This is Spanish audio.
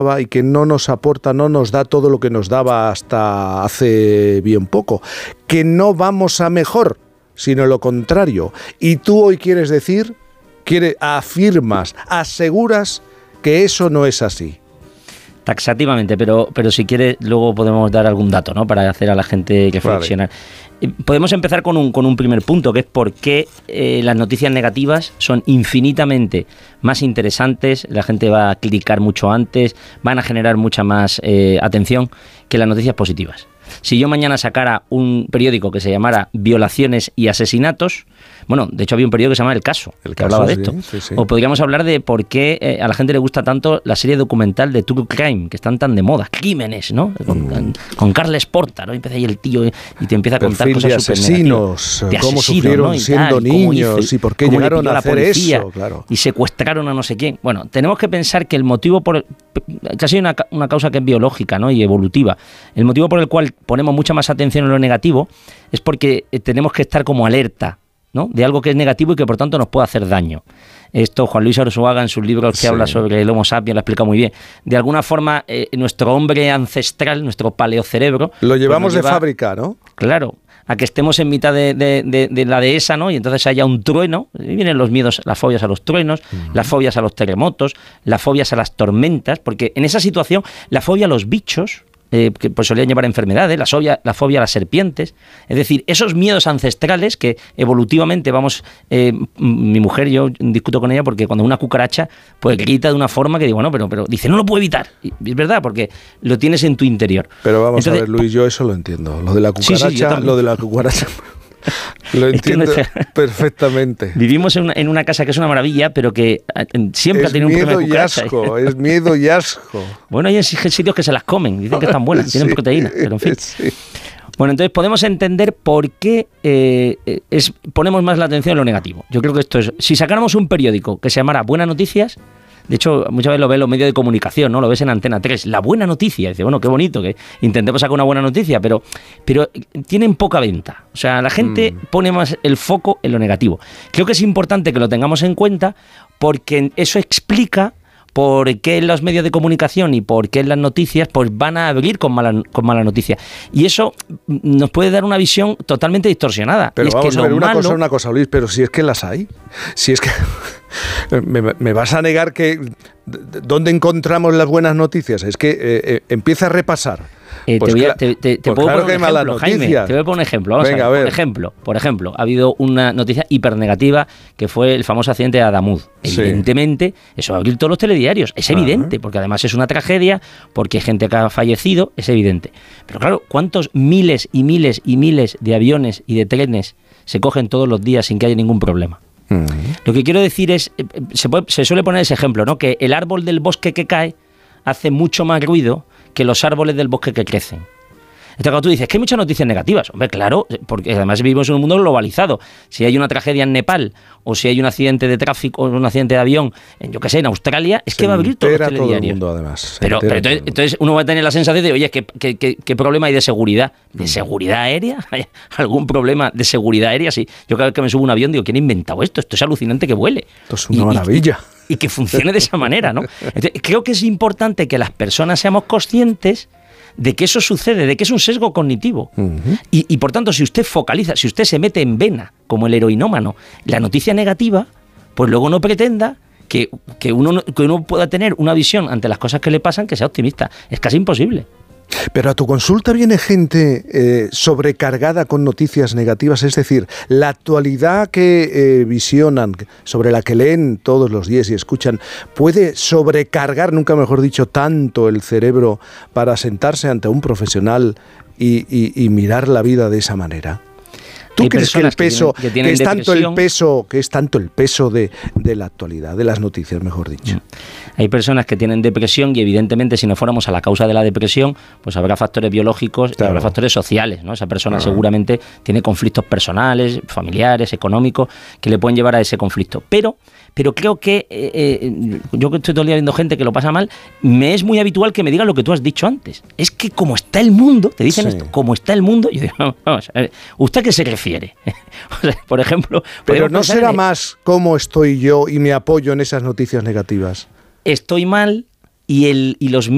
y que no nos aporta, no nos da todo lo que nos daba hasta hace bien poco, que no vamos a mejor, sino lo contrario. Y tú hoy quieres decir, afirmas, aseguras que eso no es así. Taxativamente, pero si quieres luego podemos dar algún dato, ¿no?, para hacer a la gente reflexionar. Vale. Podemos empezar con un primer punto, que es por qué las noticias negativas son infinitamente más interesantes, la gente va a clicar mucho antes, van a generar mucha más atención que las noticias positivas. Si yo mañana sacara un periódico que se llamara Violaciones y Asesinatos, bueno, de hecho había un periódico que se llamaba El Caso, que hablaba de esto. Sí. O podríamos hablar de por qué a la gente le gusta tanto la serie documental de True Crime, que están tan de moda, Crímenes, ¿no? Con Carles Porta, ¿no? Empieza ahí el tío y te empieza a contar cosas súper asesinos, cómo sufrieron, ¿no?, siendo niños y por qué llegaron a hacer eso, claro. Y secuestraron a no sé quién. Bueno, tenemos que pensar que el motivo casi una causa que es biológica, ¿no?, y evolutiva. El motivo por el cual ponemos mucha más atención en lo negativo es porque tenemos que estar como alerta, ¿no?, de algo que es negativo y que por tanto nos puede hacer daño. Esto Juan Luis Arzuaga en sus libros que habla sobre el Homo sapiens lo explica muy bien. De alguna forma nuestro hombre ancestral, nuestro paleocerebro, lo llevamos de fábrica, ¿no? Claro, a que estemos en mitad de la dehesa, ¿no?, y entonces haya un trueno, y vienen los miedos, las fobias a los truenos, las fobias a los terremotos, las fobias a las tormentas, porque en esa situación la fobia a los bichos, que pues solían llevar enfermedades, la fobia a las serpientes, es decir, esos miedos ancestrales que evolutivamente mi mujer, yo discuto con ella porque cuando una cucaracha pues grita de una forma que digo, bueno, pero dice, no lo puedo evitar, y es verdad, porque lo tienes en tu interior. Pero vamos a ver, Luis, yo eso lo entiendo, lo de la cucaracha, lo de la cucaracha... Lo entiendo perfectamente. Vivimos en una casa que es una maravilla, pero que siempre ha tenido un problema de cucaracha. Es miedo y asco. Bueno, hay sitios que se las comen, dicen que están buenas, tienen proteína, pero en fin. Sí. Bueno, entonces podemos entender por qué ponemos más la atención en lo negativo. Yo creo que esto es... Si sacáramos un periódico que se llamara Buenas Noticias... De hecho, muchas veces lo ves en los medios de comunicación, ¿no? Lo ves en Antena 3, la buena noticia. Dice, bueno, qué bonito que intentemos sacar una buena noticia, pero tienen poca venta. O sea, la gente pone más el foco en lo negativo. Creo que es importante que lo tengamos en cuenta porque eso explica por qué en los medios de comunicación y por qué en las noticias pues van a abrir con mala noticia. Y eso nos puede dar una visión totalmente distorsionada. Pero y es vamos que a ver, una cosa, Luis, pero si es que las hay. Si es que... ¿Me vas a negar que dónde encontramos las buenas noticias? Es que empieza a repasar. Pues te puedo claro poner que hay malas noticias. Jaime, te voy a poner un ejemplo. Venga, a ver. Por ejemplo, ha habido una noticia hipernegativa que fue el famoso accidente de Adamuz. Sí. Evidentemente, eso va a abrir todos los telediarios. Es evidente, porque además es una tragedia, porque hay gente que ha fallecido, es evidente. Pero claro, ¿cuántos miles y miles y miles de aviones y de trenes se cogen todos los días sin que haya ningún problema? Lo que quiero decir es, se suele poner ese ejemplo, ¿no?, que el árbol del bosque que cae hace mucho más ruido que los árboles del bosque que crecen. Entonces, cuando tú dices que hay muchas noticias negativas, hombre, claro, porque además vivimos en un mundo globalizado. Si hay una tragedia en Nepal, o si hay un accidente de tráfico, o un accidente de avión, en Australia, es que va a abrir todos los telediarios. Todo el mundo, además. Pero entonces uno va a tener la sensación de, oye, ¿qué problema hay de seguridad? ¿De seguridad aérea? ¿Hay algún problema de seguridad aérea? Sí. Yo cada vez que me subo a un avión digo, ¿quién ha inventado esto? Esto es alucinante que vuele. Esto es una maravilla. Y que funcione de esa manera, ¿no? Entonces, creo que es importante que las personas seamos conscientes de que eso sucede, de que es un sesgo cognitivo. Y por tanto, si usted focaliza, si usted se mete en vena, como el heroinómano, la noticia negativa, pues luego no pretenda que uno pueda tener una visión ante las cosas que le pasan que sea optimista. Es casi imposible. Pero a tu consulta viene gente sobrecargada con noticias negativas, es decir, la actualidad que visionan, sobre la que leen todos los días y escuchan, ¿puede sobrecargar, nunca mejor dicho, tanto el cerebro para sentarse ante un profesional y mirar la vida de esa manera? ¿Tú crees que el peso, que es tanto el peso de la actualidad, de las noticias, mejor dicho? Hay personas que tienen depresión y evidentemente si no fuéramos a la causa de la depresión, pues habrá factores biológicos y habrá factores sociales, ¿no? Esa persona seguramente tiene conflictos personales, familiares, económicos, que le pueden llevar a ese conflicto. Pero creo que yo que estoy todo el día viendo gente que lo pasa mal, me es muy habitual que me digan lo que tú has dicho antes. Es que como está el mundo, te dicen esto, como está el mundo, yo digo, vamos a ver, ¿usted a qué se refiere? O sea, por ejemplo... Pero no será más cómo estoy yo y me apoyo en esas noticias negativas. Estoy mal y los